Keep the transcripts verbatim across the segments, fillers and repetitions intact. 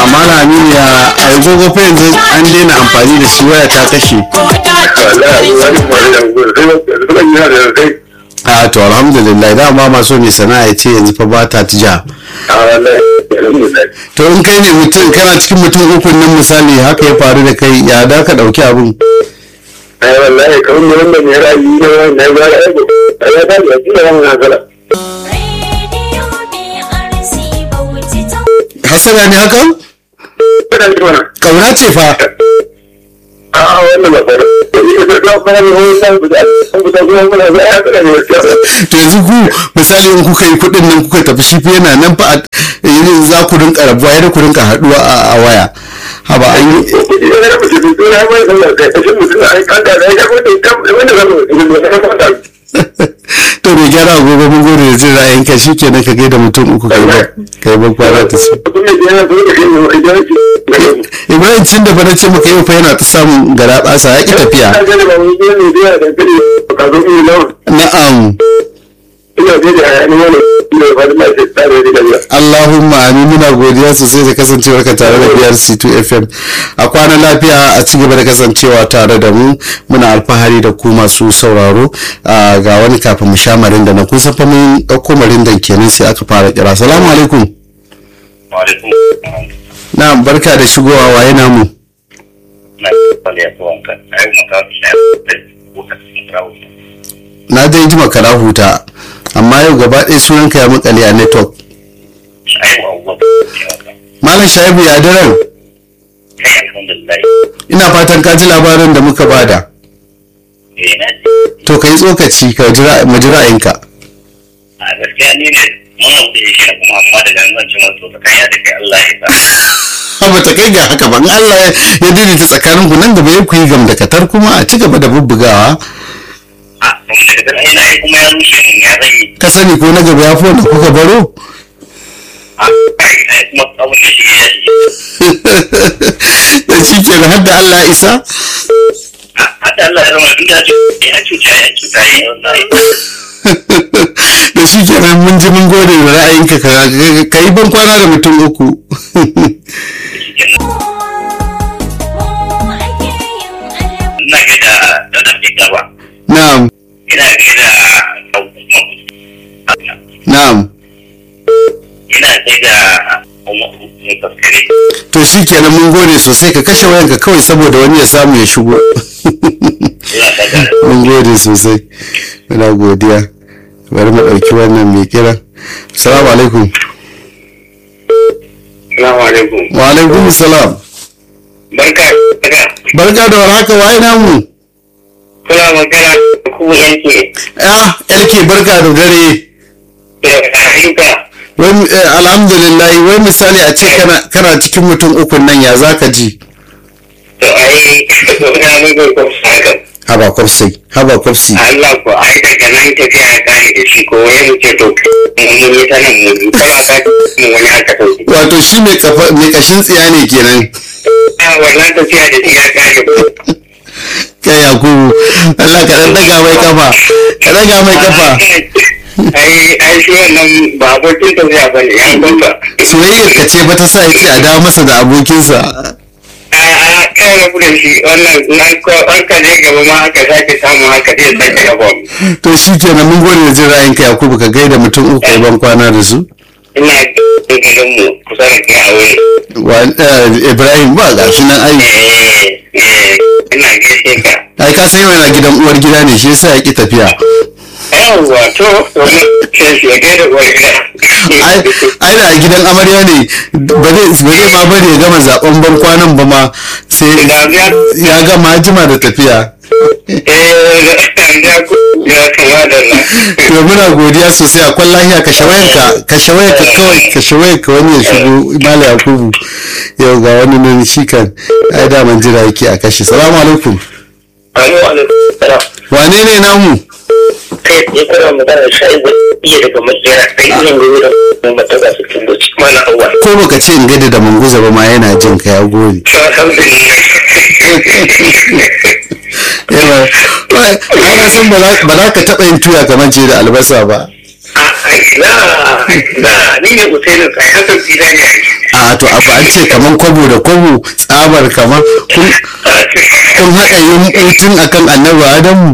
mala aminu ya agogo fa yanzu an daina amfani da shi, waya ta kashe. A to alhamdulillah, dama maso mai sana'a ya ce yanzu fa ba ta tija. To in kai ne mutum kana cikin mutum ukun nan misali haka ya faru da kai, ya da ka dauki abun? ai wallahi kawai wanda mai ra'ayi ne wannan ba da ego ya ta ya tuna wannan kala. Hasana ne haka? Kauna ce fa. A wannan ba fara. To yanzu ku misali in kuka yi kuɗin nan kuka tafi shi fi yana nan fa yanzu za ku rinka rabuwa yadda ku rinka haɗuwa a waya. Haba an yi. To mai gyara gobe mun gode da jin ra'ayinka shi ke nan ka gaida mutum uku kai ba kai ba kwana ta su. Ibrahim cin da bana ce maka yau fa yana ta samun gara basa ya ki tafiya. Na'am. Allahumma amin, muna godiya sosai da kasancewar ka tare da B R C two F M. A kwana lafiya, a ci gaba da kasancewa tare da mu, muna alfahari da ku masu sauraro. Ga wani kafin mu sha marinda na kun san fa mun dauko marindan kenan sai aka fara kira. Assalamu alaikum. Wa alaikum. Na'am, barka da shigowa, waye namu? Na dai ji makara huta. Amma yau gaba ɗaya sunanka ya makale a network. Malam Shaibu ya daren? Ina fatan ka ji labarin da muka bada. To ka yi tsokaci ka mu ji ra'ayinka. A gaskiya ni ne mun da shi kuma amma da gangan cin wato tsakanya da kai Allah ya sa. Ba ta kai ga haka ba, in Allah ya daidaita tsakaninku nan gaba ya ku yi gamdakatar kuma a ci gaba da bubbugawa. Ka sani ko na gaba ya fi wanda kuka baro? Da shi ke har da Allah isa? Da shi ke nan mun ji mun gode da ra'ayinka ka yi ban kwana da mutum uku. Na'am. Ina gaida Na'am. Ina gaida To shi kenan mun gode sosai, ka kashe wayanka kawai saboda wani ya samu ya shigo. Mun gode sosai. Muna godiya. Bari mu ɗauki wannan mai kira. Assalamu alaikum. Assalamu alaikum. Wa alaikum salam. Barka da Barka da warhaka, waye namu? kuna magana ku yanke. Ah, Elke barka da dare. Wai alhamdulillah, wai misali a ce kana kana cikin mutum ukun nan ya zaka ji? To ai ina mugun kwafsa haba kwafsi haba kwafsi Allah ko ai daga nan tafiya kare da shi ko wai mu ce to mun yi sanan mu kana ka mu wani aka dauki. Wato shi mai kafa mai kashin tsiya ne kenan. Ah wannan tafiya da tsiya kare. Kai Yakubu, Allah ka dan daga mai kafa ka daga mai kafa. ai ai shi wannan ba abokin tafiya bane ya gwamba. Soyayyar ka ce ba ta sa yace a dawo masa da abokinsa. a kai rabu da shi wannan nan ko an ka je gaba ma aka sake samu haka zai sake gaba. To shi kenan mun gode da jin ra'ayinka Yakubu, ka gaida mutum uku kai ban kwana da su. Ina gidan mu kusa da kai a wuri. Wa Ibrahim ba ga shi nan ai. Eh eh ina gaishe ka. Ai ka san yana gidan uwar gida ne shi yasa ya ki tafiya. Yawwa to wannan sai ya gaida uwar gida. Ai ai da gidan amarya ne ba zai ba zai ma bari ya gama zaben ban kwanan ba ma sai ya gama jima da tafiya. To muna godiya sosai, akwai lahiya ka shawayarka ka shawayarka kawai ka shawayarka wani ya shigo Mala Yakubu. Yau ga wani nan shi kan ai da man jira yake a kashe. Assalamu alaikum. Wane ne namu? Kai ya kira magana Shaibu iya daga Makera kai yin gobe da mataba su kin doci mana awwa. Ko baka ce in gade da manguza ba ma yana jin ka ya gode. Yawa, ai na san ba za ka taɓa yin tuya kamar ce da albasa ba. Na, na, ni ne Usainu sai hakan fila ne. A a to abu an ce kaman kwabo da kwabo tsabar kamar kun kun haɗa yin mutum akan annabi adamu.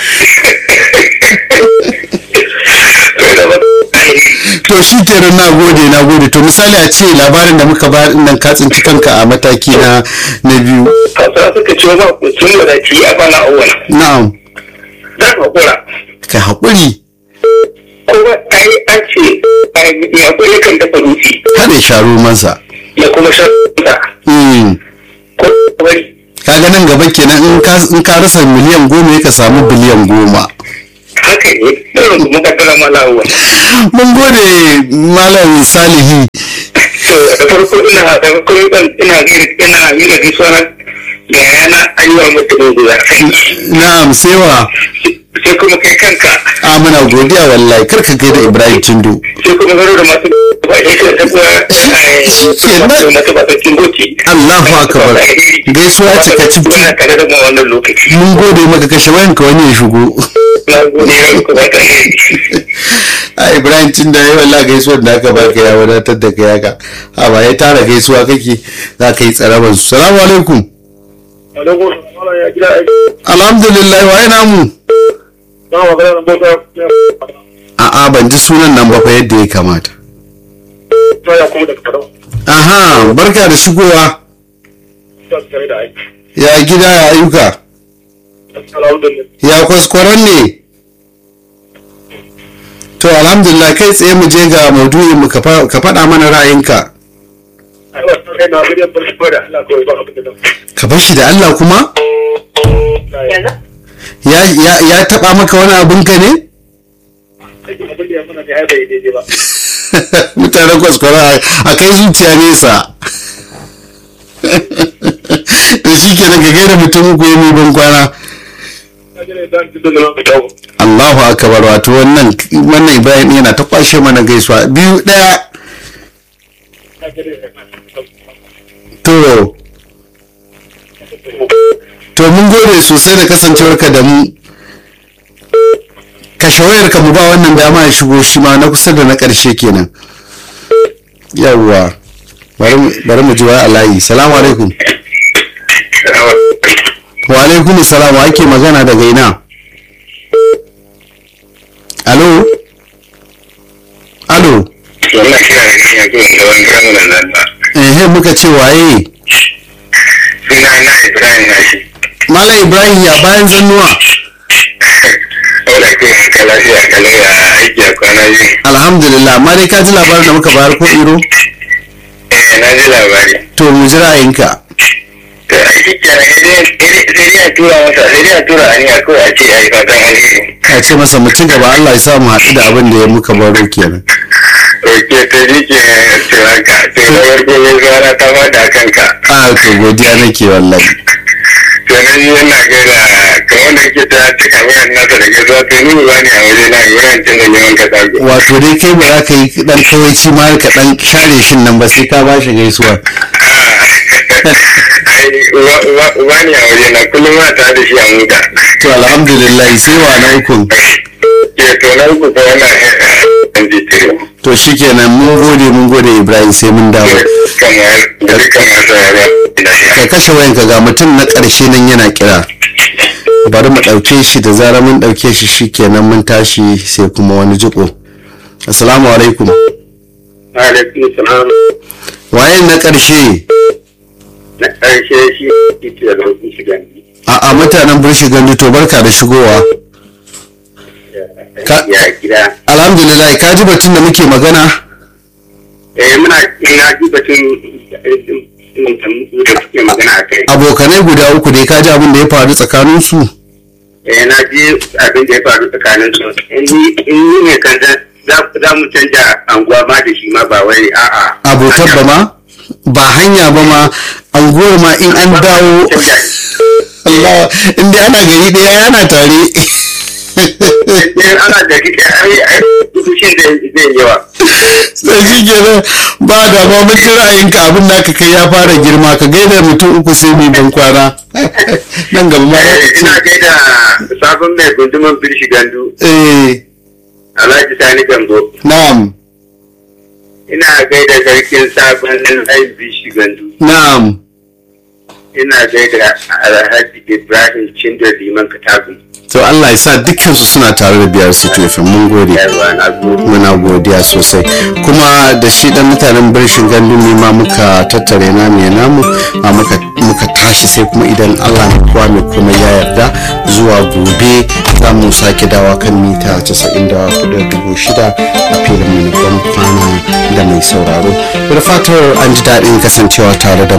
To shi kenan, na gode na gode. To misali a ce labarin da muka ba nan ka tsinci kanka a mataki na na biyu. Hausa suka ce ba ku sun wadaci a bana awwala. Na'am. Za ka haƙura. Ka haƙuri. Kuma ai an ce mai haƙuri kan dafa dutse. Kada sha romansa. Ya kuma sha ruwansa. Hmm. Ko bari. Kaga nan gaba kenan in ka in ka rasa miliyan goma ya ka samu biliyan goma. Haka ne, ɗaurin kuma kaddara mala awwala. Mun gode Malam Salihi. Da farko ina da farko ina ina yi da gaisuwa ga yana ayyuwa mutum guda. Na'am, sewa. Sai kuma kai kanka. A muna godiya wallahi, kar ka gaida Ibrahim Tindo. Sai kuma garo da masu ba ya kai da kuma masu ba cikin goci. Allahu akbar. Gaisuwa ce ka ci. Ina tare da mu wannan lokaci. Mun gode maka, kashe wayanka wani ya shigo. Na gode ranku ba ka yi. A Ibrahim Tindo yayi wallahi gaisuwar da aka baka ya wadatar da kai haka. A ba ya tara gaisuwa kake za ka yi tsaraban su. Assalamu alaikum. Alhamdulillah, wa ina mu? A'a ban ji sunan nan ba fa yadda ya kamata. Aha, barka da shigowa. Ya gida ya ayyuka? Ya kwaskwaron ne? To alhamdulillah, kai tsaye mu je ga maudu'in mu ka faɗa mana ra'ayinka. Ka bar shi da Allah kuma? Ya ya ya taba maka wani abun ka ne? Mutanen kwaskwara a kai zuciya nesa. To shi ke daga gaira mutum uku ya mai ban kwana. Allahu akbar, wato wannan wannan Ibrahim yana ta kwashe mana gaisuwa biyu daya. To to mun gode sosai da kasancewarka da mu. Kashe wayarka mu ba wannan dama ya shigo shi ma na kusa da na ƙarshe kenan. Yawwa, bari mu ji wa alayi. Salamu alaikum. Wa alaikum salam, wa ake magana daga ina? Alo? Alo? Wannan kira da kan yanzu da wani kiramunan nan ba. Eh, muka ce waye? Suna na Ibrahim na shi. Malam Ibrahim ya bayan zannuwa. Wadda ke haka lafiya kalau ya aiki a kwana biyu. Alhamdulillah, amma dai ka ji labarin da muka bayar ko iro? Eh, na ji labari. To mu ji ra'ayinka. To a shi kenan sai dai a tura masa sai dai a tura a niya kawai a ce ya yi fatan alheri. Ka ce masa mu ci gaba, Allah ya sa mu haɗu da abin da ya muka baro kenan. Ok, to shi ke cewa ka to na farko mai zuwa ta fada kanka. A to godiya nake wallahi. To na yi yana gaida kamar da ke ta cika wayan nasa da gaisuwa to ni ba ne a waje na wurin cin da yawan ka tsago. Wato dai kai ba za ka yi dan kawaici ma ka dan share shin nan ba sai ka ba shi gaisuwa. Ai uba ne a waje na kullum ma ta da shi a muda. To alhamdulillah, sai wa na ukun. Ke to na uku ko wannan an ji tiro. To shikenan, mun gode mun gode Ibrahim, sai mun dawo. Kamar da dukkan masu yara da shi. Ka kashe wayanka, ga mutum na ƙarshe nan yana kira. Bari mu ɗauke shi, da zarar mun ɗauke shi shikenan mun tashi sai kuma wani jiko. Assalamu alaikum. Alaikum salam. Waye na ƙarshe? Na ƙarshe shi ke da rukun shiga. A'a, mutanen Burshi Gandu, to barka da shigowa. Ya gida. Alhamdulillah, ka ji batun da muke magana? Eh muna ina ji batun da suke magana a kai. Abokanai guda uku dai, ka ji abin da ya faru tsakanin su? Eh na ji abin da ya faru tsakanin su. In ni ne kan za mu canja anguwa ma da shi ma ba wai a'a. Abokan ba ma? Ba hanya ba ma, anguwar ma in an dawo. Allah, in dai ana gari ɗaya ana tare. Ana da kike ai kushin da zai yawa. Sai shi kenan, ba da ma mun ji ra'ayinka, abin da ka kai ya fara girma, ka gaida mutum uku sai mai ban kwana. Nan gaba ma ina gaida sabon mai gunduman Birshi Gandu. Eh. Alhaji Sani Gambo. Na'am. ina gaida sarkin sabon layin bishi gandu. Na'am. Ina gaida Alhaji Ibrahim Cindo Liman Katagun. To Allah ya sa dukkansu suna tare da biyar C two F M. Mun gode. Muna godiya sosai. Kuma da shi dan mutanen Birshin Gandu ne ma muka tattare namu ya namu a muka muka tashi sai kuma idan Allah ne kuwa mai kuma ya yarda zuwa gobe za mu sake dawa kan mita casa'in da hudu dubu shida a filin mu na kwana da mai sauraro. Da fatar an ji daɗin kasancewa tare da